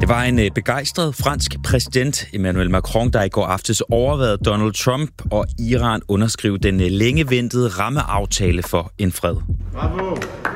var en begejstret fransk præsident, Emmanuel Macron, der i går aftes overværede Donald Trump og Iran underskrive den længe ventede rammeaftale for en fred. Bravo!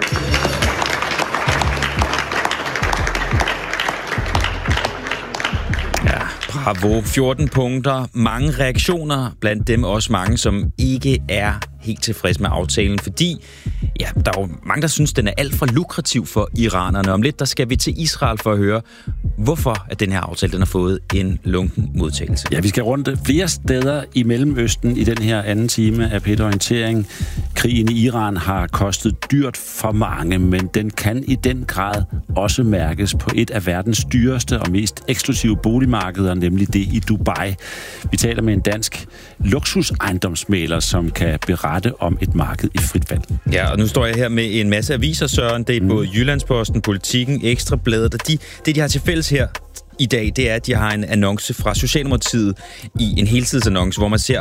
Bravo. 14 punkter, mange reaktioner, blandt dem også mange, som ikke er helt tilfreds med aftalen, fordi der er jo mange, der synes, den er alt for lukrativ for iranerne. Om lidt, der skal vi til Israel for at høre, hvorfor at den her aftale den har fået en lunken modtagelse. Ja, vi skal runde flere steder i Mellemøsten i den her anden time af P1 Orientering. Krigen i Iran har kostet dyrt for mange, men den kan i den grad også mærkes på et af verdens dyreste og mest eksklusive boligmarkeder, nemlig det i Dubai. Vi taler med en dansk luksusejendomsmægler, som kan berette om et marked i frit fald. Ja, og nu står jeg her med en masse aviser, Søren. Det er både Jyllandsposten, Politikken, Ekstra Bladet, og det de har til fælles her i dag, det er, at de har en annonce fra Socialdemokratiet i en heltidsannonce, hvor man ser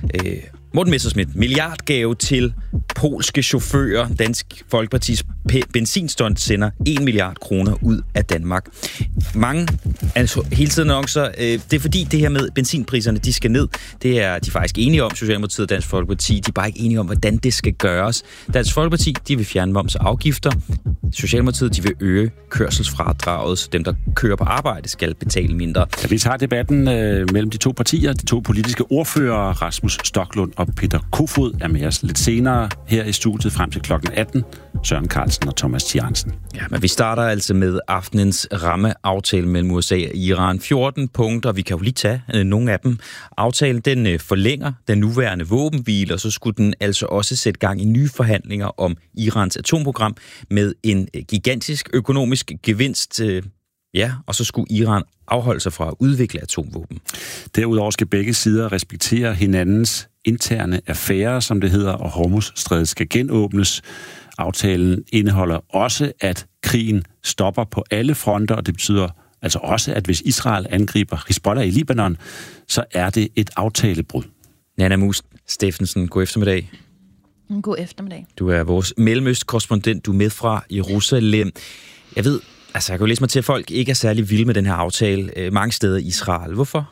Morten Messerschmidt, milliardgave til polske chauffører. Dansk Folkepartis benzinstunt sender 1 milliard kroner ud af Danmark. Mange heltidsannoncer, det er fordi det her med benzinpriserne, de skal ned. Det er de faktisk enige om, Socialdemokratiet og Dansk Folkeparti. De er bare ikke enige om, hvordan det skal gøres. Dansk Folkeparti, de vil fjerne moms og afgifter. Socialdemokratiet, de vil øge kørselsfradraget, så dem, der kører på arbejde, skal betale mindre. Ja, vi tager debatten mellem de to partier. De to politiske ordførere, Rasmus Stoklund og Peter Kofod, er med os lidt senere her i studiet frem til klokken 18. Søren Carlsen og Thomas Tjernsen. Ja, men vi starter altså med aftenens rammeaftale mellem USA og Iran. 14 punkter, vi kan jo lige tage nogle af dem. Aftalen, den forlænger den nuværende våbenhvile, og så skulle den altså også sætte gang i nye forhandlinger om Irans atomprogram med en gigantisk økonomisk gevinst. Og så skulle Iran afholde sig fra at udvikle atomvåben. Derudover skal begge sider respektere hinandens interne affærer, som det hedder, og Hormuzstrædet skal genåbnes. Aftalen indeholder også, at krigen stopper på alle fronter, og det betyder altså også, at hvis Israel angriber Hizbollah i Libanon, så er det et aftalebrud. Nanna Mus Steffensen, god eftermiddag. God eftermiddag. Du er vores mellemøstkorrespondent, du er med fra Jerusalem. Jeg kan jo læse mig til, at folk ikke er særlig vilde med den her aftale mange steder i Israel. Hvorfor?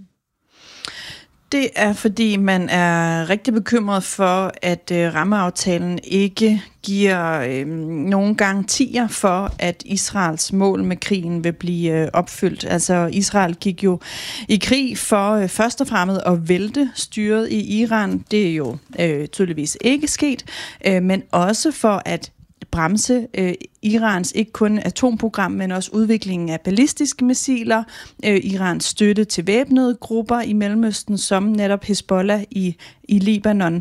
Det er, fordi man er rigtig bekymret for, at rammeaftalen ikke giver nogle garantier for, at Israels mål med krigen vil blive opfyldt. Altså, Israel gik jo i krig for først og fremmest at vælte styret i Iran. Det er jo tydeligvis ikke sket, men også for at bremse Irans ikke kun atomprogram, men også udviklingen af ballistiske missiler, Irans støtte til væbnede grupper i Mellemøsten, som netop Hizbollah i Libanon.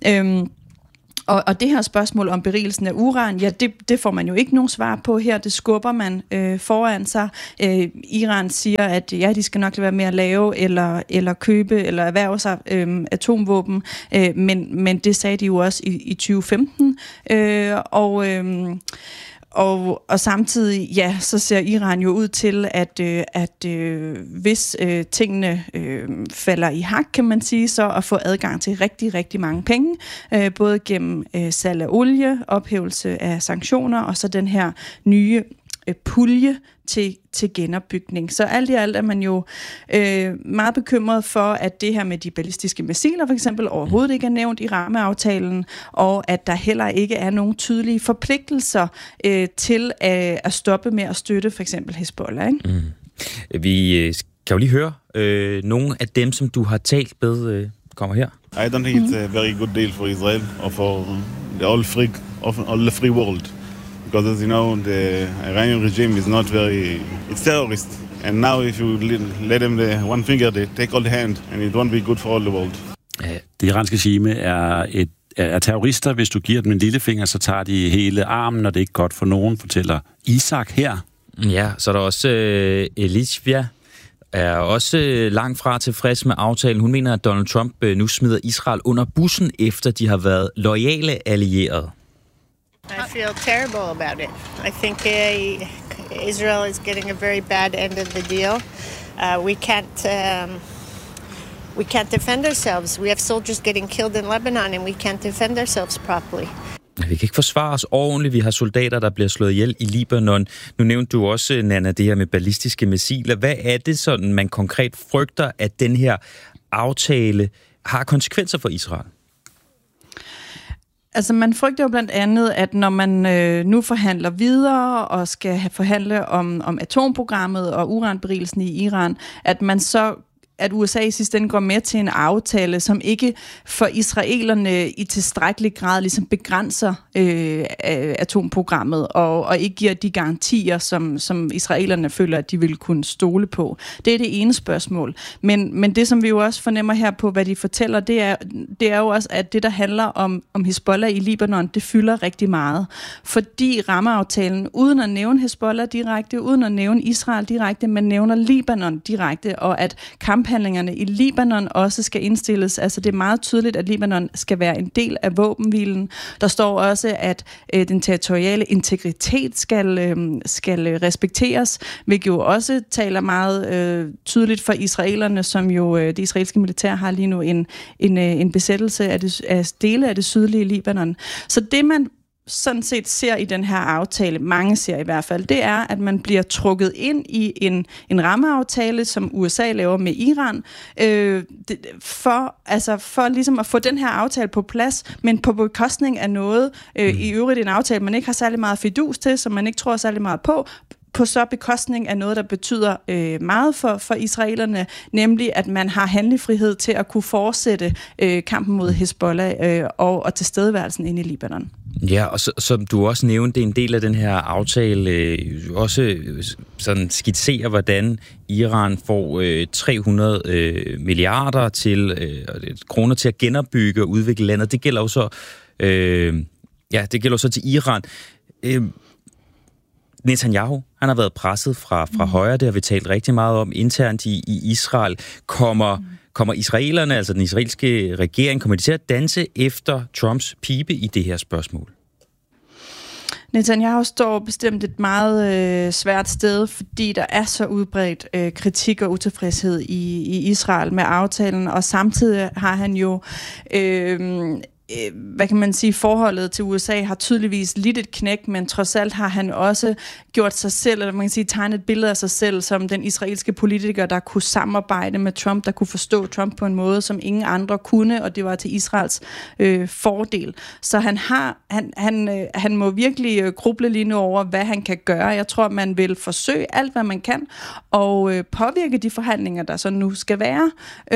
Og det her spørgsmål om berigelsen af uran, det får man jo ikke nogen svar på her. Det skubber man foran sig. Iran siger, at de skal nok lade være med at lave eller købe eller erhverve sig atomvåben. Men det sagde de jo også i 2015. Og samtidig, så ser Iran jo ud til, at hvis tingene falder i hak, kan man sige, så at få adgang til rigtig, rigtig mange penge, både gennem salg af olie, ophævelse af sanktioner, og så den her nye pulje til genopbygning. Så alt i alt er man jo meget bekymret for, at det her med de ballistiske missiler for eksempel overhovedet ikke er nævnt i rammeaftalen, og at der heller ikke er nogen tydelige forpligtelser til at stoppe med at støtte for eksempel Hizbollah. Ikke? Vi kan jo lige høre nogle af dem, som du har talt med, kommer her. I don't think it's a very good deal for Israel or for the all free world. Because as you know, the Iranian regime is not it's terrorist. And now if you let them the one finger, they take all the hand, and it won't be good for all the world. Det iranske regime er terrorister. Hvis du giver dem en lillefinger, så tager de hele armen, og det er ikke godt for nogen, fortæller Isak her. Ja, så er der også Elishvia, er også langt fra tilfreds med aftalen. Hun mener, at Donald Trump nu smider Israel under bussen, efter de har været loyale allierede. I feel terrible about it. I think Israel is getting a very bad end of the deal. We can't defend ourselves. We have soldiers getting killed in Lebanon, and we can't defend ourselves properly. Vi kan ikke forsvare os ordentligt. Vi har soldater, der bliver slået ihjel i Libanon. Nu nævnte du også, Nanna, det her med ballistiske missiler. Hvad er det sådan, man konkret frygter, at den her aftale har konsekvenser for Israel? Altså man frygter jo blandt andet, at når man nu forhandler videre og skal forhandle om atomprogrammet og uranberigelsen i Iran, at USA i sidste ende går med til en aftale, som ikke for israelerne i tilstrækkelig grad ligesom begrænser atomprogrammet og ikke giver de garantier, som israelerne føler, at de vil kunne stole på. Det er det ene spørgsmål. Men det, som vi jo også fornemmer her på, hvad de fortæller, det er jo også, at det, der handler om Hezbollah i Libanon, det fylder rigtig meget. Fordi rammeaftalen, uden at nævne Hezbollah direkte, uden at nævne Israel direkte, men nævner Libanon direkte, og at kamphandlingerne i Libanon også skal indstilles. Altså det er meget tydeligt, at Libanon skal være en del af våbenhvilen. Der står også, at den territoriale integritet skal respekteres, hvilket jo også taler meget tydeligt for israelerne, som jo det israelske militær har lige nu en besættelse af dele af det sydlige Libanon. Så det man sådan set ser i den her aftale, mange ser i hvert fald, det er, at man bliver trukket ind i en rammeaftale, som USA laver med Iran, for ligesom at få den her aftale på plads, men på bekostning af noget, i øvrigt en aftale, man ikke har særlig meget fidus til, som man ikke tror særlig meget på så bekostning af noget, der betyder meget for israelerne, nemlig at man har handlefrihed til at kunne fortsætte kampen mod Hezbollah og tilstedeværelsen inde i Libanon. Ja, og som du også nævnte, det er en del af den her aftale, også sådan skitserer, hvordan Iran får 300 milliarder kroner til at genopbygge og udvikle landet. Det gælder jo så, det gælder så til Iran. Netanyahu, han har været presset fra højre, det har vi talt rigtig meget om internt i Israel. Kommer israelerne, altså den israelske regering, kommer de til at danse efter Trumps pibe i det her spørgsmål? Netanyahu står bestemt et meget svært sted, fordi der er så udbredt kritik og utilfredshed i Israel med aftalen, og samtidig har han jo hvad kan man sige, forholdet til USA har tydeligvis lidt et knæk, men trods alt har han også gjort sig selv, eller man kan sige, tegnet et billede af sig selv som den israelske politiker, der kunne samarbejde med Trump, der kunne forstå Trump på en måde, som ingen andre kunne, og det var til Israels fordel. Så han må virkelig gruble lige nu over, hvad han kan gøre. Jeg tror, man vil forsøge alt, hvad man kan, og påvirke de forhandlinger, der så nu skal være,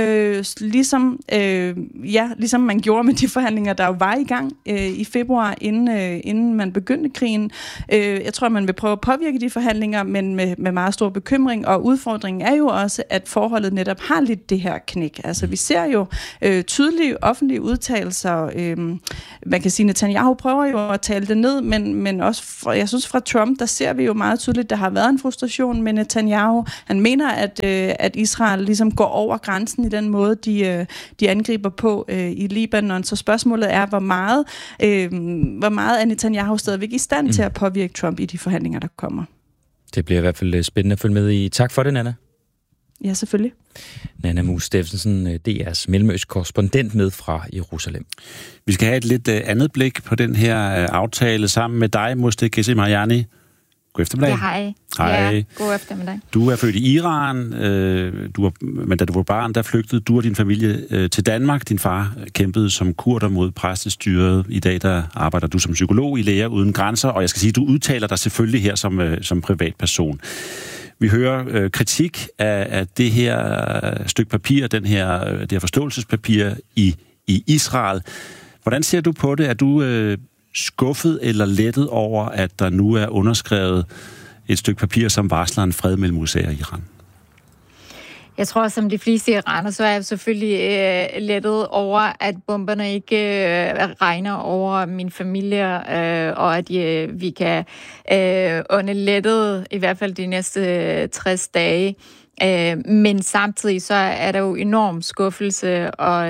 ligesom man gjorde med de forhandlinger, der jo var i gang i februar, inden man begyndte krigen. Jeg tror, man vil prøve at påvirke de forhandlinger, men med meget stor bekymring, og udfordringen er jo også, at forholdet netop har lidt det her knæk. Altså, vi ser jo tydelige offentlige udtalelser. Man kan sige, Netanyahu prøver jo at tale det ned, men også, jeg synes fra Trump, der ser vi jo meget tydeligt, der har været en frustration med Netanyahu. Han mener, at Israel ligesom går over grænsen i den måde, de angriber på i Libanon. Så spørgsmålet er, hvor meget er Netanyahu stadigvæk i stand til at påvirke Trump i de forhandlinger, der kommer. Det bliver i hvert fald spændende at følge med i. Tak for det, Nanna. Ja, selvfølgelig. Nanna Muse Steffensen, DR's mellemøstkorrespondent med fra Jerusalem. Vi skal have et lidt andet blik på den her aftale sammen med dig, Mosteg Mariani. God eftermiddag. Ja, hej. Hej. Ja, god eftermiddag. Du er født i Iran, men da du var barn, der flygtede du og din familie til Danmark. Din far kæmpede som kurder mod præstestyret. I dag der arbejder du som psykolog i Læger Uden Grænser, og jeg skal sige, du udtaler dig selvfølgelig her som privatperson. Vi hører kritik af det her stykke papir, det her forståelsespapir i Israel. Hvordan ser du på det? Er du skuffet eller lettet over, at der nu er underskrevet et stykke papir, som varsler en fred mellem USA og Iran? Jeg tror, som de fleste iraner, så er jeg selvfølgelig lettet over, at bomberne ikke regner over min familie, og at vi kan ånde lettet, i hvert fald de næste 60 dage. Men samtidig så er der jo enorm skuffelse og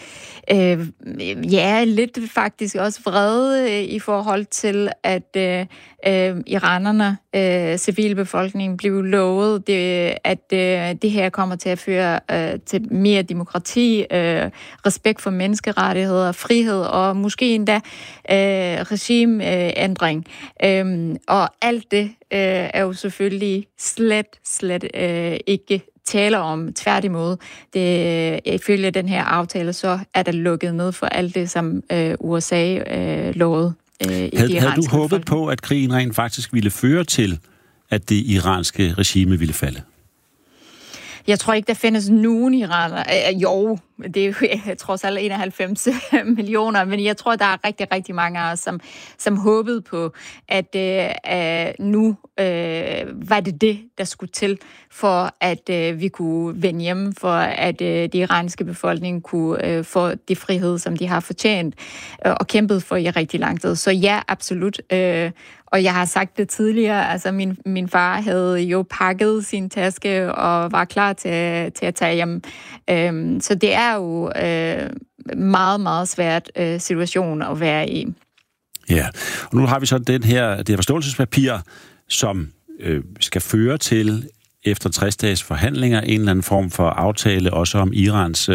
lidt faktisk også vrede i forhold til, at iranerne, civilbefolkningen, blev lovet, at det her kommer til at føre til mere demokrati, respekt for menneskerettigheder, frihed og måske endda regimeændring. Og alt det er jo selvfølgelig slet ikke taler om. Tværtimod, ifølge den her aftale, så er der lukket ned for alt det, som USA lovede. Havde du håbet på, at krigen rent faktisk ville føre til, at det iranske regime ville falde? Jeg tror ikke, der findes nogen iraner. Jo, det er jo trods alt 91 millioner, men jeg tror, der er rigtig, rigtig mange af os, som håbede på, at nu var det, der skulle til, for at vi kunne vende hjem, for at det iranske befolkning kunne få de frihed, som de har fortjent og kæmpet for i rigtig lang tid. Så ja, absolut. Og jeg har sagt det tidligere, altså min far havde jo pakket sin taske og var klar til at tage hjem. Så det er jo meget, meget svært situation at være i. Ja, og nu har vi så det her forståelsespapir, som skal føre til, efter 60 dages forhandlinger, en eller anden form for aftale, også om Irans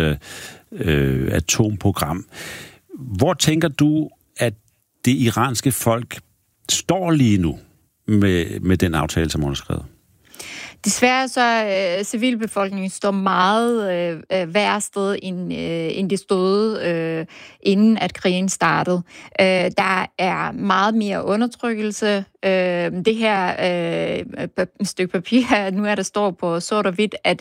atomprogram. Hvor tænker du, at det iranske folk står lige nu med den aftale, som underskrevet? Desværre så civilbefolkningen står meget værre sted, end det stod, inden at krigen startede. Der er meget mere undertrykkelse. Det her stykke papir, nu er der står på sort og hvidt, at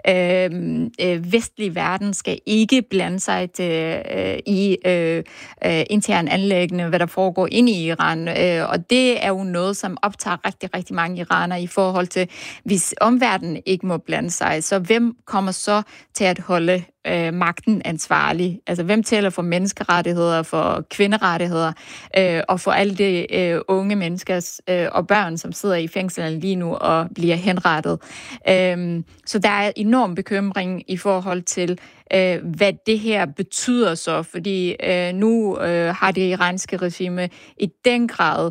vestlig verden skal ikke blande sig i intern anliggende, hvad der foregår inde i Iran. Og det er jo noget, som optager rigtig, rigtig mange iranere i forhold til, hvis omverdenen ikke må blande sig, så hvem kommer så til at holde magten ansvarlig? Altså, hvem tæller for menneskerettigheder, for kvinderettigheder, og for alle de unge mennesker og børn, som sidder i fængslerne lige nu og bliver henrettet. Så der er enorm bekymring i forhold til, hvad det her betyder så, fordi nu har det iranske regime i den grad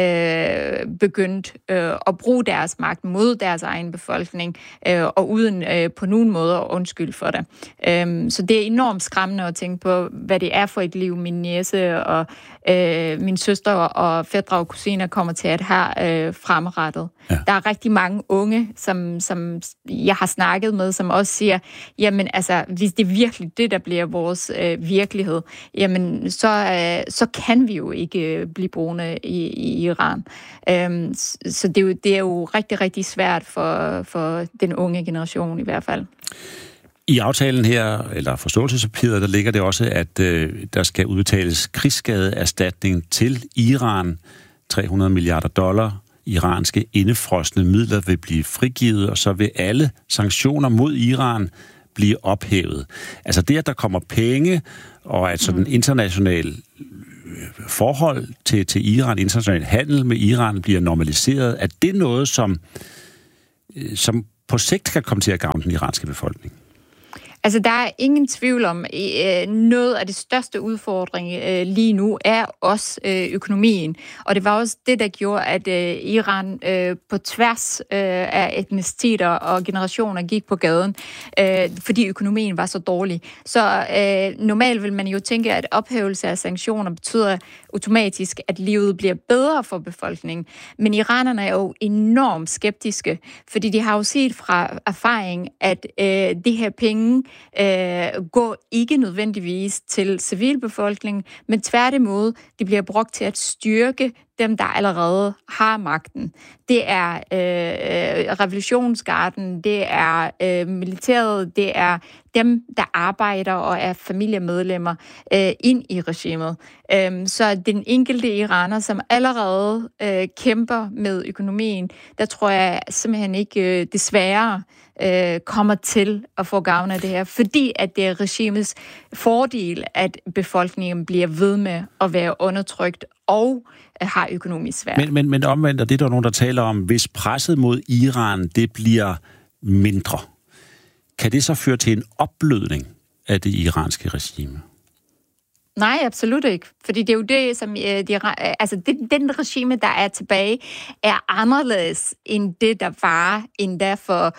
begyndt at bruge deres magt mod deres egen befolkning, og uden på nogen måde at undskylde for det. Så det er enormt skræmmende at tænke på, hvad det er for et liv, min niece og min søster og fætre og kusiner kommer til at have fremadrettet. Ja. Der er rigtig mange unge, som jeg har snakket med, som også siger, jamen altså, hvis det er virkelig det, der bliver vores virkelighed, jamen så kan vi jo ikke blive boende i Iran. Så det er jo rigtig, rigtig svært for den unge generation i hvert fald. I aftalen her, eller forståelsespapiret, der ligger det også, at der skal udbetales krigsskadeerstatning til Iran. $300 milliarder iranske indefrosne midler vil blive frigivet, og så vil alle sanktioner mod Iran blive ophævet. Altså det, at der kommer penge, og at sådan international forhold til Iran, international handel med Iran bliver normaliseret, at det er noget, som på sigt kan komme til at gavne den iranske befolkning. Altså, der er ingen tvivl om, noget af det største udfordring lige nu er også økonomien. Og det var også det, der gjorde, at Iran på tværs af etniciteter og generationer gik på gaden, fordi økonomien var så dårlig. Så normalt vil man jo tænke, at ophævelse af sanktioner betyder automatisk, at livet bliver bedre for befolkningen. Men iranerne er jo enormt skeptiske, fordi de har jo set fra erfaring, at det her penge går ikke nødvendigvis til civilbefolkningen, men tværtimod, det bliver brugt til at styrke dem, der allerede har magten. Det er revolutionsgarden, det er militæret, det er dem, der arbejder og er familiemedlemmer ind i regimet. Så den enkelte iraner, som allerede kæmper med økonomien, der tror jeg simpelthen ikke desværre kommer til at få gavn af det her, fordi at det er regimets fordel, at befolkningen bliver ved med at være undertrykt og har økonomisk svært. Men omvendt, og det er der nogen, der taler om, hvis presset mod Iran, det bliver mindre. Kan det så føre til en opblødning af det iranske regime? Nej, absolut ikke. Fordi det er jo det, som den regime, der er tilbage, er anderledes end det, der var endda for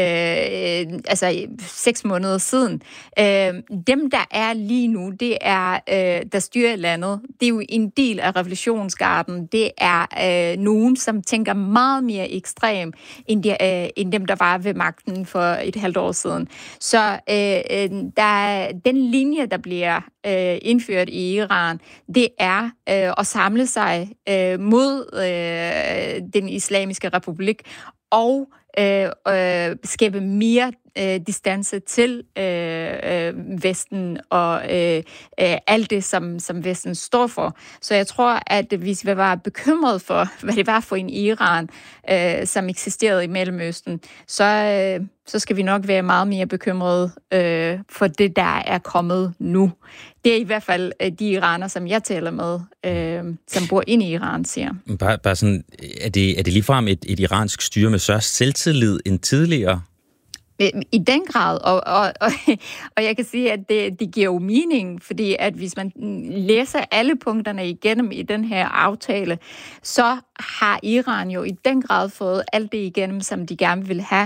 6 måneder siden. Dem, der er lige nu, det er, der styrer landet. Det er jo en del af revolutionsgarden. Det er nogen, som tænker meget mere ekstrem end dem, der var ved magten for et halvt år siden. Så den linje, der bliver indført i Iran, det er at samle sig mod den islamiske republik og skabe mere distance til Vesten og alt det, som Vesten står for. Så jeg tror, at hvis vi var bekymret for, hvad det var for en Iran, som eksisterede i Mellemøsten, så skal vi nok være meget mere bekymrede for det, der er kommet nu. Det er i hvert fald de iraner, som jeg taler med, som bor inde i Iran, siger. Bare sådan, er det ligefrem et iransk styre med større selvtillid end tidligere? I den grad, og jeg kan sige, at det giver jo mening, fordi at hvis man læser alle punkterne igennem i den her aftale, så har Iran jo i den grad fået alt det igennem, som de gerne vil have,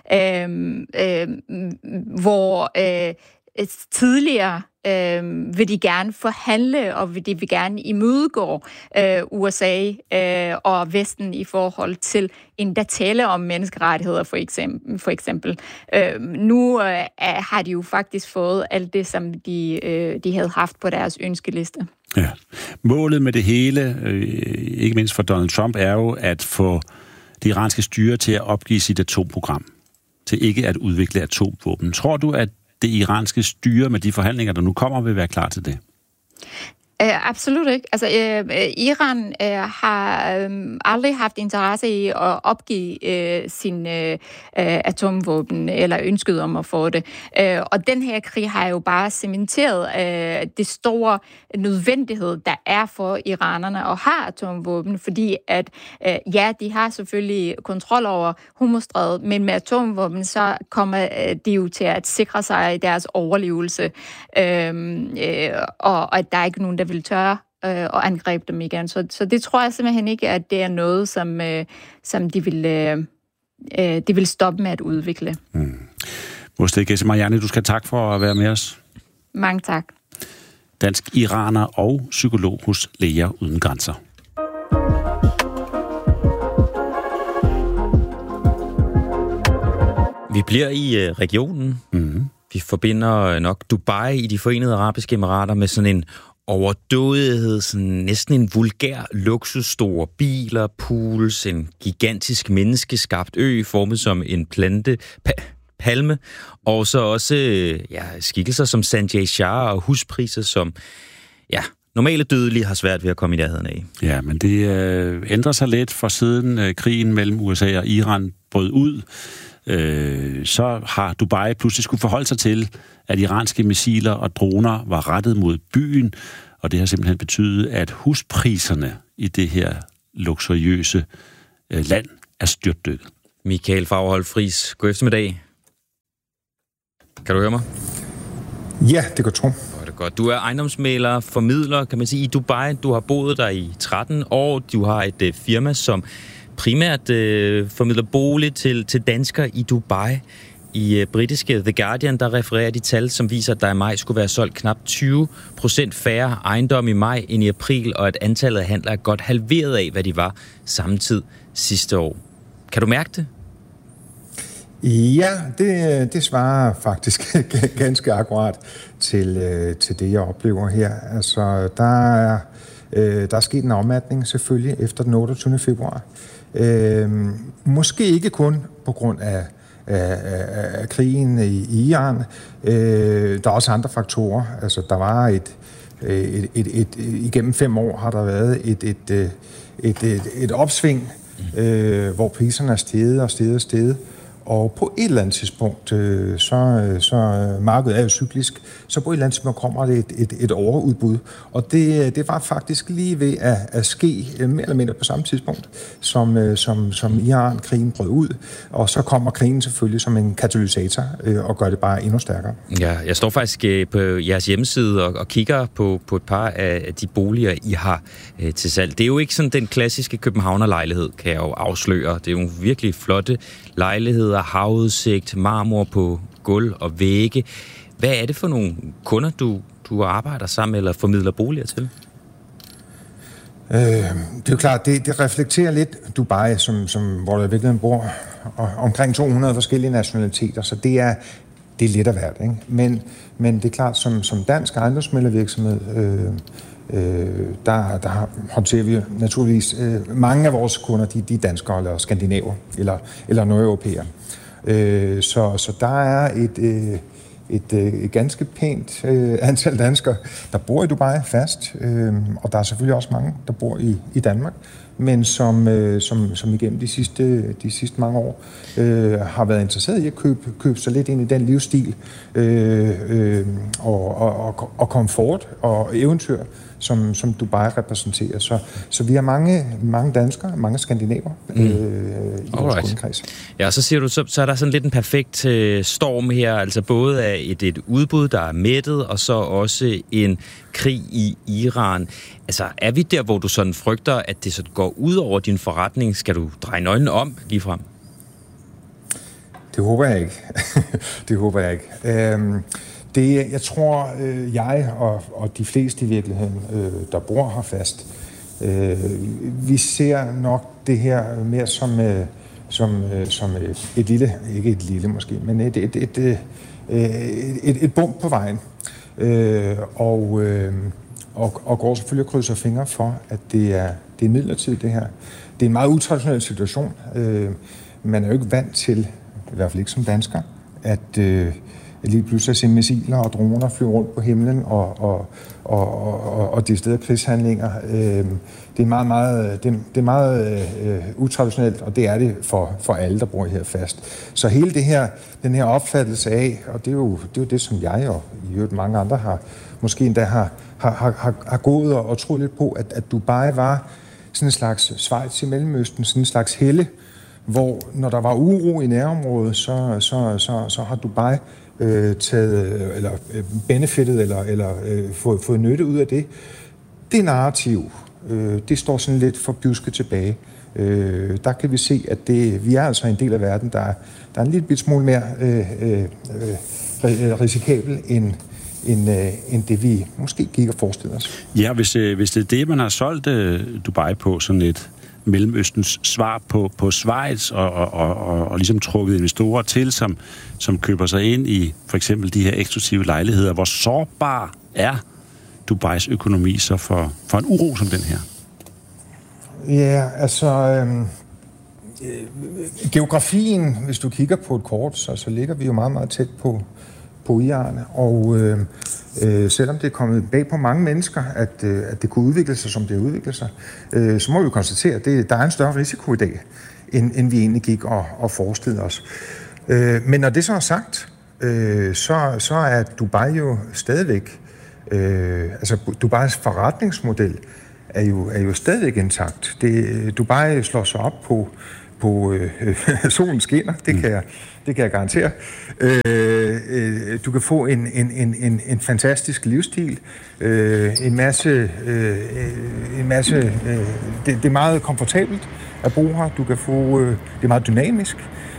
hvor tidligere vil de gerne forhandle, og de vil gerne imødegå USA og Vesten i forhold til endda tale om menneskerettigheder, for eksempel. Nu har de jo faktisk fået alt det, som de havde haft på deres ønskeliste. Ja. Målet med det hele, ikke mindst for Donald Trump, er jo at få det iranske styre til at opgive sit atomprogram, til ikke at udvikle atomvåben. Tror du, at det iranske styre med de forhandlinger, der nu kommer, vil være klar til det? Absolut ikke. Altså, Iran har aldrig haft interesse i at opgive sin atomvåben, eller ønsket om at få det. Og den her krig har jo bare cementeret det store nødvendighed, der er for iranerne at have atomvåben, fordi at, de har selvfølgelig kontrol over Hormuzstrædet, men med atomvåben, så kommer de jo til at sikre sig deres overlevelse, og at der er ikke nogen, der vil tørre og angribe dem igen. Så det tror jeg simpelthen ikke, at det er noget, som de vil stoppe med at udvikle. Moshtagh Ghezemariani, du skal tak for at være med os. Mange tak. Dansk iraner og psykolog hos Læger Uden Grænser. Vi bliver i regionen. Mm-hmm. Vi forbinder nok Dubai i de Forenede Arabiske Emirater med sådan en overdådighed, sådan næsten en vulgær luksus, store biler, pools, en gigantisk menneskeskabt ø formet som en palme, og så også skikkelser som Sanjay Shah og huspriser som normale dødelige har svært ved at komme i nærheden af. Ja, men det ændrer sig lidt for siden krigen mellem USA og Iran brød ud. Så har Dubai pludselig skulle forholde sig til, at iranske missiler og droner var rettet mod byen, og det har simpelthen betydet, at huspriserne i det her luksuriøse land er styrtdykket. Michael Fagerholt Friis, god eftermiddag. Kan du høre mig? Ja, det kan tro. Det er godt. Du er ejendomsmægler, formidler, kan man sige, i Dubai. Du har boet der i 13 år. Du har et firma, som primært formidler bolig til danskere i Dubai. I britiske The Guardian, der refererer de tal, som viser, at der i maj skulle være solgt knap 20% færre ejendomme i maj end i april, og at antallet af handler er godt halveret af, hvad de var samme tid sidste år. Kan du mærke det? Ja, det svarer faktisk ganske akkurat til det, jeg oplever her. Altså, der er sket en afmatning selvfølgelig efter den 28. februar. Måske ikke kun på grund af krigen i Iran. Der er også andre faktorer. Altså, der var igennem 5 år har der været et opsving, hvor priserne er steget og steget og steget. Og på et eller andet tidspunkt, så markedet er jo cyklisk, så på et eller andet tidspunkt kommer det et overudbud. Og det var faktisk lige ved at ske mere eller mindre på samme tidspunkt, som Iran-krigen brød ud. Og så kommer krigen selvfølgelig som en katalysator og gør det bare endnu stærkere. Ja, jeg står faktisk på jeres hjemmeside og kigger på et par af de boliger, I har til salg. Det er jo ikke sådan den klassiske københavnerlejlighed, kan jeg jo afsløre. Det er jo virkelig flotte lejligheder, havudsigt, marmor på gulv og vægge. Hvad er det for nogle kunder, du arbejder sammen eller formidler boliger til? Det er jo klart, det reflekterer lidt Dubai, hvor der virkelig bor omkring 200 forskellige nationaliteter, så det er lidt af hvert, ikke? Men det er klart, som dansk ejendomsmæglervirksomhed, der håndterer vi naturligvis mange af vores kunder, de er danskere eller skandinaver eller nordeuropæere. Så der er et ganske pænt antal danskere, der bor i Dubai fast, og der er selvfølgelig også mange, der bor i Danmark, men som igennem de sidste mange år har været interesseret i at købe sig lidt ind i den livsstil og komfort og eventyr, som Dubai repræsenterer. Så vi har mange danskere, mange skandinaver i vores kundekreds. Ja, så siger du, så er der sådan lidt en perfekt storm her, altså både af et udbud, der er mættet, og så også en krig i Iran. Altså, er vi der, hvor du sådan frygter, at det så går ud over din forretning? Skal du dreje nøglen om ligefrem? Det håber jeg ikke. Det håber jeg ikke. Jeg tror, jeg og de fleste i virkeligheden, der bor her fast, vi ser nok det her mere som et lille, ikke et lille måske, men et bump på vejen. Og går selvfølgelig og krydser fingre for, at det er midlertidigt det her. Det er en meget utraditionel situation. Man er jo ikke vant til, i hvert fald ikke som dansker, at lige pludselig se missiler og droner flyve rundt på himlen og de steder krigshandlinger. Det er meget utraditionelt, og det er det for alle, der bor her fast. Så hele den her opfattelse af, og det er jo det, som jeg og i øvrigt mange andre måske endda har gået og troet lidt på, at Dubai var sådan en slags Schweiz i Mellemøsten, sådan en slags helle, hvor når der var uro i nærområdet, så har Dubai taget eller benefitet eller fået nytte ud af det. Det narrativ, det står sådan lidt for bjuske tilbage. Der kan vi se, at vi er altså en del af verden, der er en lille bit smule mere risikabel end det, vi måske gik og forestillede os. Ja, hvis det er det, man har solgt Dubai på, sådan et Mellemøstens svar på Schweiz og ligesom trukket investorer til, som køber sig ind i for eksempel de her eksklusive lejligheder. Hvor sårbar er Dubais økonomi så for en uro som den her? Ja, altså geografien, hvis du kigger på et kort, så ligger vi jo meget, meget tæt på Iran, og selvom det er kommet bag på mange mennesker, at det kunne udvikle sig, som det udvikler sig, så må vi jo konstatere, at der er en større risiko i dag, end vi egentlig gik og forestillede os. Men når det så er sagt, så er Dubai jo stadigvæk, altså Dubais forretningsmodel er jo stadigvæk intakt. Dubai slår sig op på solen skinner, det kan jeg garantere. Du kan få en fantastisk livsstil, en masse det er meget komfortabelt at bo her. Du kan få det er meget dynamisk.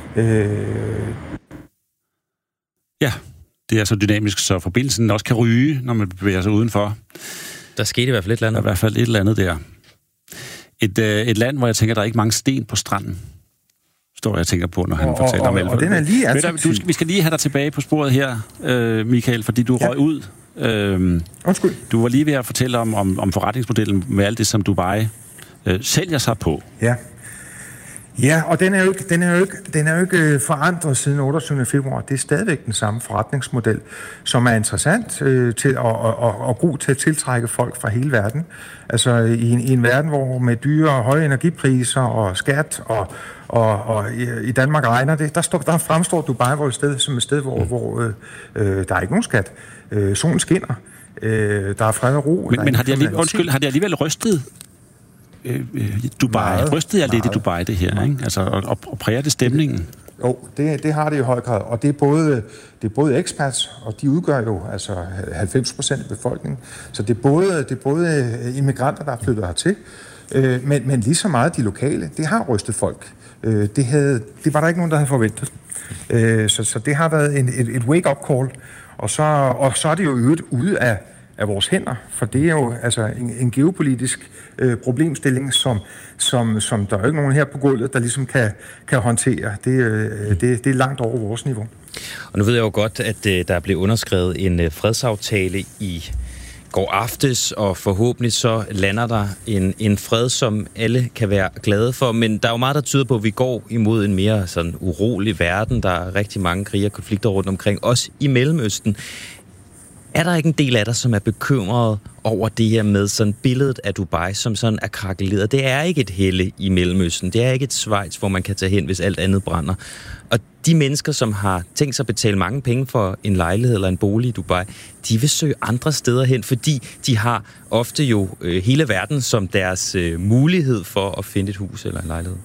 Ja, det er så dynamisk, så forbindelsen også kan ryge, når man bevæger sig udenfor. Der skete i hvert fald et eller andet. Der er i hvert fald et eller andet der. Et land, hvor jeg tænker, der er ikke mange sten på stranden. Står jeg tænker på, når han fortæller om og den er lige vi skal lige have dig tilbage på sporet her, Michael, fordi du røg ud. Undskyld. Du var lige ved at fortælle om forretningsmodellen med alt det, som Dubai sælger sig på. Ja. Ja, og den er jo ikke forandret siden 28. februar. Det er stadigvæk den samme forretningsmodel, som er interessant til og god til at tiltrække folk fra hele verden. Altså i en verden, hvor med dyre og høje energipriser og skat og i Danmark regner det, der fremstår Dubai som et sted, hvor der er ikke nogen skat. Solen skinner. Der er fred og ro. Men har det alligevel rystet Dubai? Rystede jeg lidt i Dubai, det her, ikke? Altså, og præger det stemningen? Jo, det har det i høj grad, og det er både expats, og de udgør jo altså 90% af befolkningen, så det er både immigranter, der er flyttet hertil, men lige så meget de lokale, det har rystet folk. Det var der ikke nogen, der havde forventet. Så det har været et wake-up call, og så er det jo øget ude af vores hænder, for det er jo altså en geopolitisk problemstilling, som der er jo ikke nogen her på gulvet, der ligesom kan håndtere. Det er langt over vores niveau. Og nu ved jeg jo godt, at der blev underskrevet en fredsaftale i går aftes, og forhåbentlig så lander der en fred, som alle kan være glade for. Men der er jo meget, der tyder på, at vi går imod en mere sådan urolig verden. Der er rigtig mange krige og konflikter rundt omkring, også i Mellemøsten. Er der ikke en del af dig, som er bekymret over det her med sådan billedet af Dubai, som sådan er krakeleret? Det er ikke et helle i Mellemøsten. Det er ikke et Schweiz, hvor man kan tage hen, hvis alt andet brænder. Og de mennesker, som har tænkt sig at betale mange penge for en lejlighed eller en bolig i Dubai, de vil søge andre steder hen, fordi de har ofte jo hele verden som deres mulighed for at finde et hus eller en lejlighed.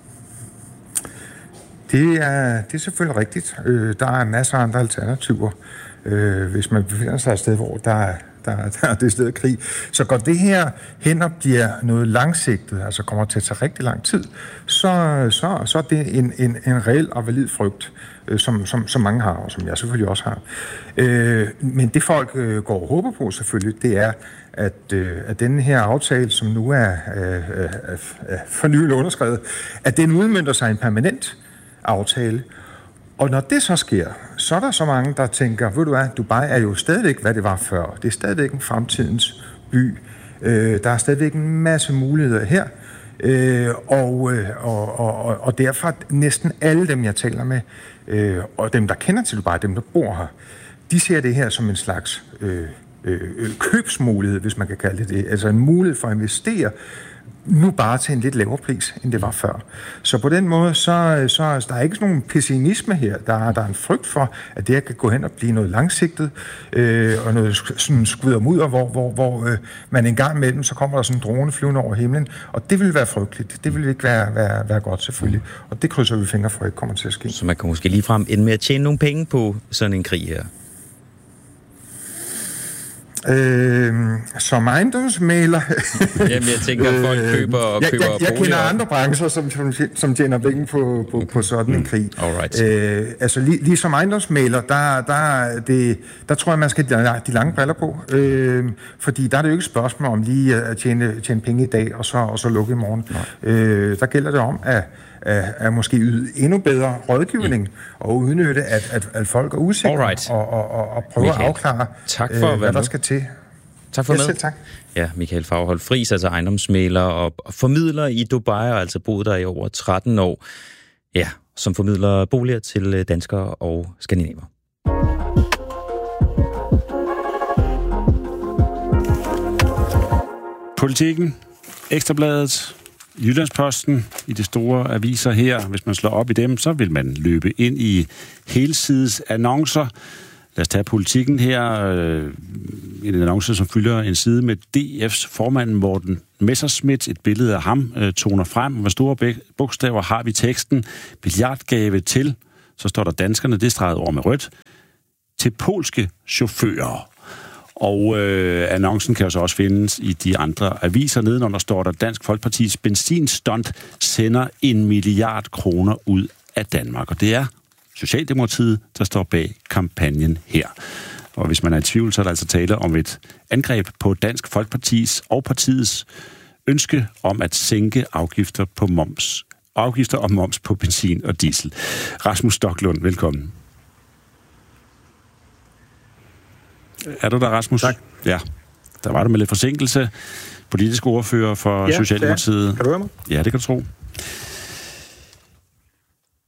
Det er selvfølgelig rigtigt. Der er masser af andre alternativer. Hvis man befinder sig et sted, hvor der er det sted af krig. Så går det her hen og bliver noget langsigtet, altså kommer til at tage rigtig lang tid, så er det en reel og valid frygt, som mange har, og som jeg selvfølgelig også har. Men det folk går og håber på selvfølgelig, det er, at denne her aftale, som nu er for nylig underskrevet, at den udmønter sig en permanent aftale. Og når det så sker, så er der så mange, der tænker, ved du hvad, Dubai er jo stadigvæk, hvad det var før. Det er stadigvæk en fremtidens by. Der er stadigvæk en masse muligheder her. Og derfor næsten alle dem, jeg taler med, og dem, der kender til Dubai, dem, der bor her, de ser det her som en slags købsmulighed, hvis man kan kalde det det. Altså en mulighed for at investere, nu bare til en lidt lavere pris, end det var før. Så på den måde, så der er ikke sådan nogen pessimisme her. Der er en frygt for, at det her kan gå hen og blive noget langsigtet, og noget sådan skudder mudder, hvor man en gang imellem, så kommer der sådan en drone flyvende over himlen, og det vil være frygteligt. Det vil ikke være godt, selvfølgelig. Og det krydser vi fingre for, ikke kommer til at ske. Så man kan måske ligefrem ende med at tjene nogle penge på sådan en krig her? Som ejendomsmægler. Jamen, jeg tænker, at folk køber boliger. Jeg kender andre brancher, som tjener penge på sådan en krig. Altså, lige som ejendomsmægler, der tror jeg, man skal have de lange briller på. Fordi der er det jo ikke et spørgsmål om lige at tjene penge i dag, og så lukke i morgen. Der gælder det om at måske yde endnu bedre rådgivning og udnytte, at folk er usikre og prøve at afklare, hvad der skal til. Tak for med. Selv tak. Ja, Michael Faurholt Friis, altså ejendomsmægler og formidler i Dubai, og altså boet der i over 13 år. Ja, som formidler boliger til danskere og skandinaver. Politikken, Ekstrabladet, Jyllandsposten, i de store aviser her. Hvis man slår op i dem, så vil man løbe ind i helsides annoncer. Lad os tage Politikken her. En annonce, som fylder en side med DF's formand Morten Messerschmidt. Et billede af ham toner frem. Med store bogstaver har vi teksten: milliardgave til, så står der danskerne, det streget over med rødt, til polske chauffører. Og annoncen kan jo så også findes i de andre aviser. Nedenunder står der: Dansk Folkepartis benzinstunt sender 1 milliard kroner ud af Danmark. Og det er Socialdemokratiet, der står bag kampagnen her. Og hvis man er i tvivl, så er der altså tale om et angreb på Dansk Folkepartis og partiets ønske om at sænke afgifter og moms på benzin og diesel. Rasmus Stoklund, velkommen. Er du der, Rasmus? Tak. Ja, der var du med lidt forsinkelse. Politisk ordfører for Socialdemokratiet. Kan du høre mig? Ja, det kan du tro.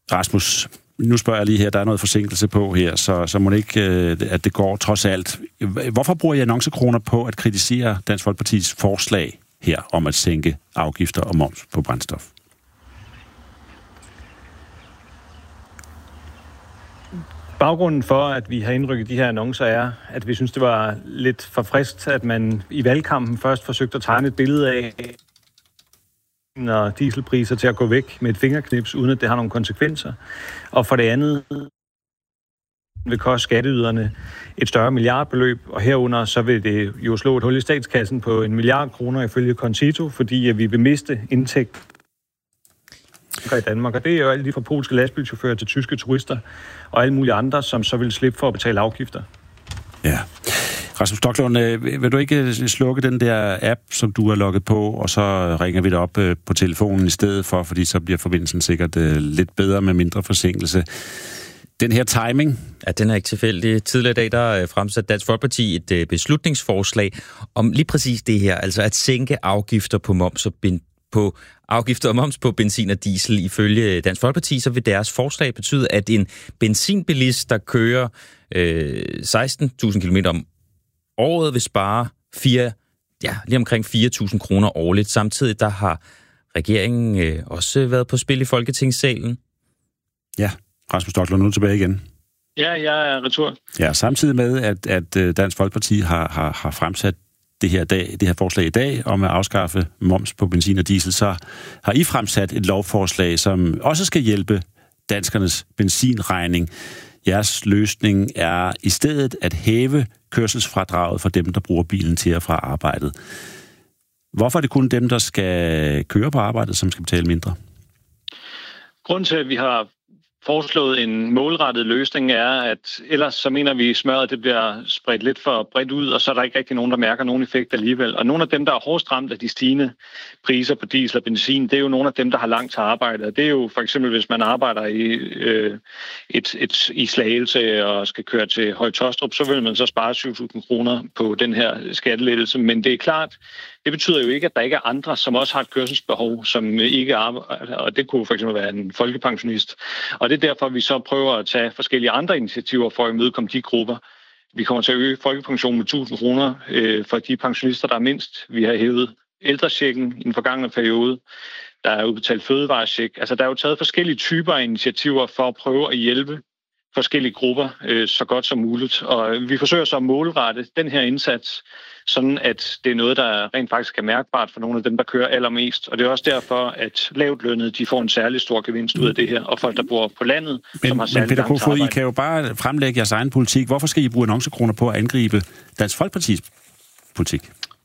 Rasmus, nu spørger jeg lige her, der er noget forsinkelse på her, så må det ikke, at det går trods alt. Hvorfor bruger I annoncekroner på at kritisere Dansk Folkepartis forslag her om at sænke afgifter og moms på brændstof? Baggrunden for, at vi har indrykket de her annoncer, er, at vi synes, det var lidt for friskt, at man i valgkampen først forsøgte at tegne et billede af, når dieselpriser til at gå væk med et fingerknips, uden at det har nogle konsekvenser. Og for det andet vil koste skatteyderne et større milliardbeløb, og herunder så vil det jo slå et hul i statskassen på 1 milliard kroner ifølge Concito, fordi vi vil miste indtægt i Danmark. Og det er jo alle de fra polske lastbilchauffører til tyske turister og alle mulige andre, som så vil slippe for at betale afgifter. Ja. Rasmus Stoklund, vil du ikke slukke den der app, som du har logget på, og så ringer vi dig op på telefonen i stedet for, fordi så bliver forbindelsen sikkert lidt bedre med mindre forsinkelse. Den her timing? Ja, den er ikke tilfældig. Tidligere i dag, der fremsatte Dansk Folkeparti et beslutningsforslag om lige præcis det her, altså at sænke afgifter på moms på benzin og diesel. Ifølge Dansk Folkeparti, så vil deres forslag betyde, at en benzinbilist, der kører 16.000 km om året, vil spare lige omkring 4.000 kroner årligt. Samtidig der har regeringen også været på spil i Folketingssalen. Ja, Rasmus Stoklund, nu tilbage igen. Ja, jeg er retur. Ja, samtidig med, at Dansk Folkeparti har fremsat det her forslag i dag om at afskaffe moms på benzin og diesel, så har I fremsat et lovforslag, som også skal hjælpe danskernes benzinregning. Jeres løsning er i stedet at hæve kørselsfradraget for dem, der bruger bilen til og fra arbejdet. Hvorfor er det kun dem, der skal køre på arbejdet, som skal betale mindre? Grunden til, at vi har foreslået en målrettet løsning er, at ellers så mener vi, at smøret det bliver spredt lidt for bredt ud, og så er der ikke rigtig nogen, der mærker nogen effekt alligevel. Og nogle af dem, der er hårdest ramt af de stigende priser på diesel og benzin, det er jo nogle af dem, der har langt til arbejde. Og det er jo for eksempel, hvis man arbejder i Slagelse og skal køre til Høje Taastrup, så vil man så spare 7.000 kroner på den her skattelettelse. Men det er klart, det betyder jo ikke, at der ikke er andre, som også har et kørselsbehov, som ikke arbejder, og det kunne for eksempel være en folkepensionist. Og det er derfor, vi så prøver at tage forskellige andre initiativer for at imødekomme de grupper. Vi kommer til at øge folkepensionen med 1.000 kroner for de pensionister, der er mindst. Vi har hævet ældrechecken i den forgangne periode. Der er udbetalt fødevarecheck. Altså, der er jo taget forskellige typer af initiativer for at prøve at hjælpe forskellige grupper så godt som muligt. Og vi forsøger så at målrette den her indsats, sådan at det er noget, der rent faktisk er mærkbart for nogle af dem, der kører allermest. Og det er også derfor, at lavtlønnede, de får en særlig stor gevinst ud af det her, og folk, der bor på landet, som har særlig Peter langt arbejde. I kan jo bare fremlægge jeres egen politik. Hvorfor skal I bruge annoncekroner på at angribe Dansk Folkepartis politik?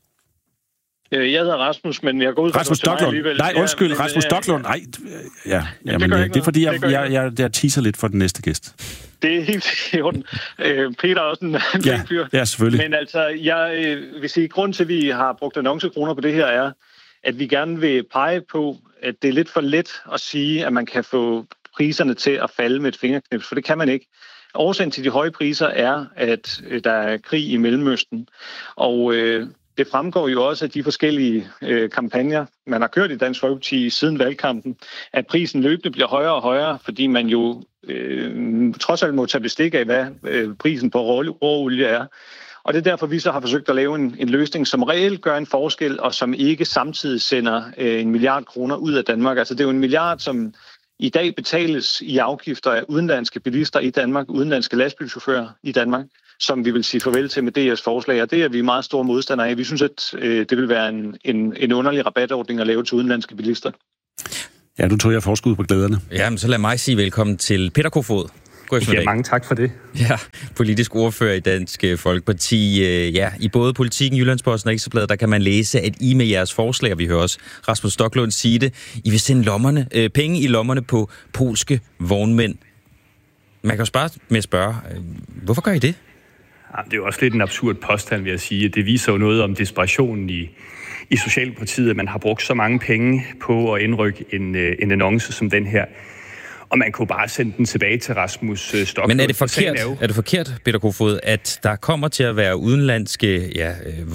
Jeg hedder Rasmus, men jeg går ud fra Rasmus Stoklund. Nej, undskyld, Rasmus Stoklund. Nej, det er fordi, jeg teaser lidt for den næste gæst. Det er helt i orden. Peter er også en fyr. Ja, selvfølgelig. Men altså, jeg vil sige, grund til, at vi har brugt annoncekroner på det her, er, at vi gerne vil pege på, at det er lidt for let at sige, at man kan få priserne til at falde med et fingerknips, for det kan man ikke. Årsagen til de høje priser er, at der er krig i Mellemøsten, og det fremgår jo også af de forskellige kampagner, man har kørt i Dansk Folkeparti siden valgkampen, at prisen løbende bliver højere og højere, fordi man jo trods alt må tage bestik af, hvad prisen på råolie er. Og det er derfor, vi så har forsøgt at lave en løsning, som reelt gør en forskel, og som ikke samtidig sender 1 milliard kroner ud af Danmark. Altså det er jo 1 milliard, som i dag betales i afgifter af udenlandske bilister i Danmark, udenlandske lastbilchauffører i Danmark, som vi vil sige farvel til med DR's forslag, og det er vi meget store modstandere af. Vi synes, at det vil være en underlig rabatordning at lave til udenlandske bilister. Ja, nu tog jeg forskud på glæderne. Jamen, så lad mig sige velkommen til Peter Kofod. Ja, mange tak for det. Ja, politisk ordfører i Dansk Folkeparti. I både Politiken, Jyllandsposten og Ekstrabladet, der kan man læse, at I med jeres forslag, og vi hører også Rasmus Stoklund sige det, I vil sende penge i lommerne på polske vognmænd. Man kan jo spørge, hvorfor gør I det? Det er jo også lidt en absurd påstand, vil jeg sige. Det viser jo noget om desperationen i Socialdemokratiet, at man har brugt så mange penge på at indrykke en annonce som den her. Og man kunne bare sende den tilbage til Rasmus Stoklund. Men er det forkert, Peter Kofod, at der kommer til at være udenlandske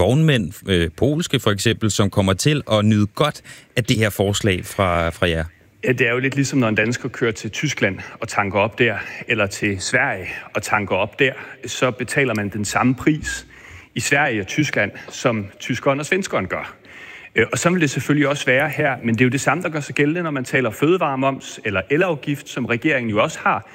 vognmænd, polske for eksempel, som kommer til at nyde godt af det her forslag fra jer? Ja, det er jo lidt ligesom, når en dansker kører til Tyskland og tanker op der, eller til Sverige og tanker op der, så betaler man den samme pris i Sverige og Tyskland, som tyskeren og svenskeren gør. Og så vil det selvfølgelig også være her, men det er jo det samme, der gør sig gældende, når man taler fødevaremoms eller elafgift, som regeringen jo også har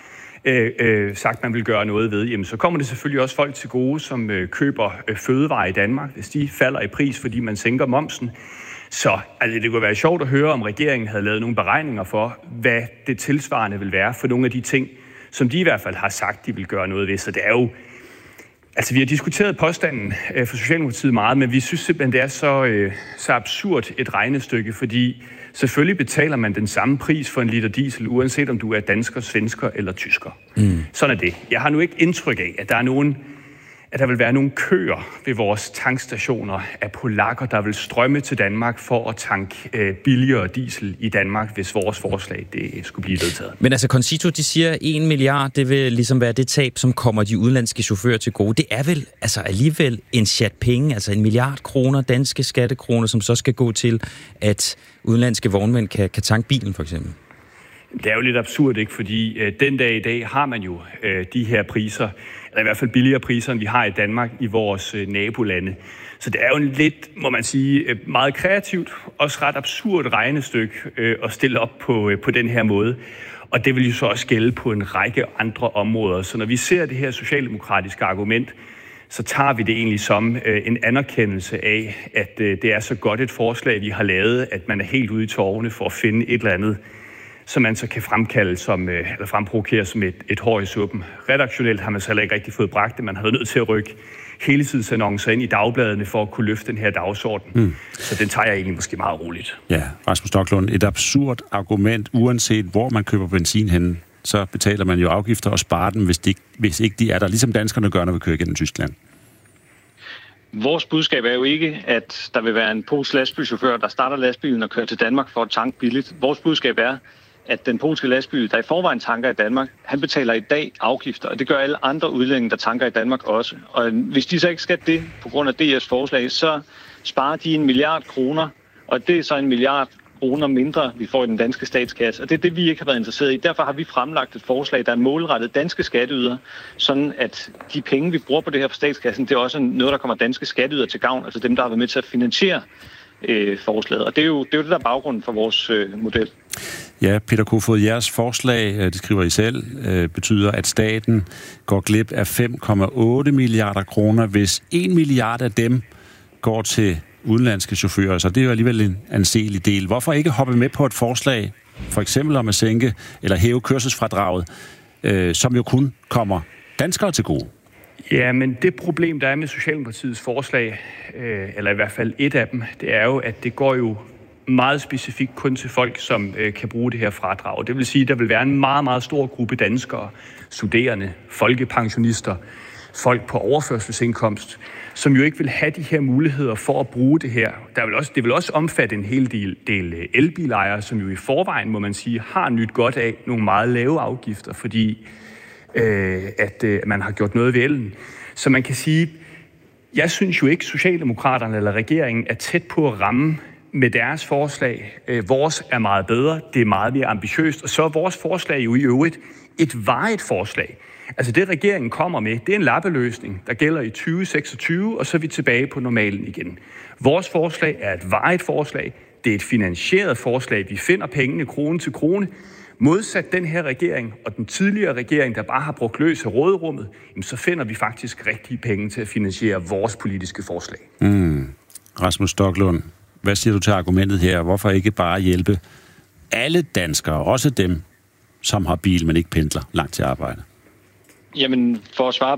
sagt, man vil gøre noget ved. Jamen, så kommer det selvfølgelig også folk til gode, som køber fødevarer i Danmark, hvis de falder i pris, fordi man sænker momsen. Så altså, det kunne være sjovt at høre, om regeringen havde lavet nogle beregninger for, hvad det tilsvarende vil være for nogle af de ting, som de i hvert fald har sagt, de vil gøre noget ved. Så det er jo... Altså, vi har diskuteret påstanden for Socialdemokratiet meget, men vi synes simpelthen, det er så absurd et regnestykke, fordi selvfølgelig betaler man den samme pris for en liter diesel, uanset om du er dansker, svensker eller tysker. Sådan er det. Jeg har nu ikke indtryk af, at der vil være nogle køer ved vores tankstationer af polakker, der vil strømme til Danmark for at tanke billigere diesel i Danmark, hvis vores forslag det skulle blive vedtaget. Men altså, Concito, de siger, 1 milliard, det vil ligesom være det tab, som kommer de udenlandske chauffører til gode. Det er vel altså alligevel en chat penge, altså 1 milliard kroner, danske skattekroner, som så skal gå til, at udenlandske vognmænd kan tanke bilen, for eksempel. Det er jo lidt absurd, ikke? Fordi den dag i dag har man jo de her priser, eller i hvert fald billigere priser, end vi har i Danmark i vores nabolande. Så det er jo en lidt, må man sige, meget kreativt, også ret absurd regnestykke at stille op på den her måde. Og det vil jo så også gælde på en række andre områder. Så når vi ser det her socialdemokratiske argument, så tager vi det egentlig som en anerkendelse af, at det er så godt et forslag, vi har lavet, at man er helt ude i tårerne for at finde et eller andet, som man så kan fremkalde eller fremprovokere som et hår i suppen. Redaktionelt har man så heller ikke rigtig fået bragt det. Man har været nødt til at rykke heltidsannoncer ind i dagbladene for at kunne løfte den her dagsorden. Så den tager jeg egentlig måske meget roligt. Ja, Rasmus Stoklund, et absurd argument, uanset hvor man køber benzin henne, så betaler man jo afgifter og sparer dem, hvis ikke de er der, ligesom danskerne gør, når vi kører gennem Tyskland. Vores budskab er jo ikke, at der vil være en polsk lastbilchauffør, der starter lastbilen og kører til Danmark for at tanke billigt. Vores budskab er, at den polske lastbil, der i forvejen tanker i Danmark, han betaler i dag afgifter, og det gør alle andre udlændinge, der tanker i Danmark også. Og hvis de så ikke skal det på grund af DF's forslag, så sparer de 1 milliard kroner, og det er så 1 milliard kroner mindre, vi får i den danske statskasse. Og det er det, vi ikke har været interesseret i. Derfor har vi fremlagt et forslag, der er målrettet danske skatteydere, sådan at de penge, vi bruger på det her på statskassen, det er også noget, der kommer danske skatteydere til gavn, altså dem, der har været med til at finansiere forslaget. Og det er jo det, der er baggrunden for vores model. Ja, Peter Kofod, jeres forslag, det skriver I selv, betyder, at staten går glip af 5,8 milliarder kroner, hvis 1 milliard af dem går til udenlandske chauffører. Så det er jo alligevel en anselig del. Hvorfor ikke hoppe med på et forslag, for eksempel om at sænke eller hæve kørselsfradraget, som jo kun kommer danskere til gode? Ja, men det problem, der er med Socialdemokratiets forslag, eller i hvert fald et af dem, det er jo, at det går jo meget specifikt kun til folk, som kan bruge det her fradrag. Det vil sige, at der vil være en meget, meget stor gruppe danskere, studerende, folkepensionister, folk på overførselsindkomst, som jo ikke vil have de her muligheder for at bruge det her. Det vil også omfatte en hel del elbilejere, som jo i forvejen, må man sige, har nyt godt af nogle meget lave afgifter, fordi at man har gjort noget ved elen. Så man kan sige, jeg synes jo ikke, Socialdemokraterne eller regeringen er tæt på at ramme med deres forslag. Vores er meget bedre, det er meget mere ambitiøst, og så er vores forslag jo i øvrigt et varigt forslag. Altså det, regeringen kommer med, det er en lappeløsning, der gælder i 2026, og så er vi tilbage på normalen igen. Vores forslag er et varigt forslag, det er et finansieret forslag, vi finder pengene krone til krone. Modsat den her regering og den tidligere regering, der bare har brugt løs af råderummet, så finder vi faktisk rigtige penge til at finansiere vores politiske forslag. Rasmus Stoklund, hvad siger du til argumentet her? Hvorfor ikke bare hjælpe alle danskere, også dem, som har bil, men ikke pendler langt til arbejde? Jamen, for at svare